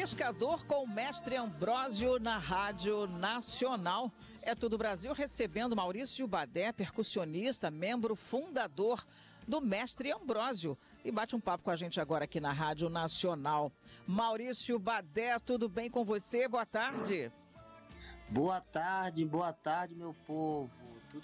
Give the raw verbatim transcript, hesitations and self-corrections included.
Pescador com o mestre Ambrósio na Rádio Nacional. É Tudo Brasil recebendo Maurício Badé, percussionista, membro fundador do Mestre Ambrósio. E bate um papo com a gente agora aqui na Rádio Nacional. Maurício Badé, tudo bem com você? Boa tarde. Boa tarde, boa tarde, meu povo.